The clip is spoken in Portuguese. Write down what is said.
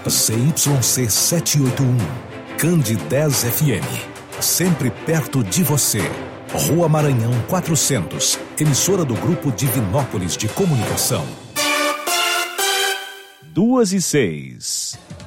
ZYC 781, Candi 10 FM, sempre perto de você. Rua Maranhão 400, emissora do Grupo Divinópolis de Comunicação. 2:06.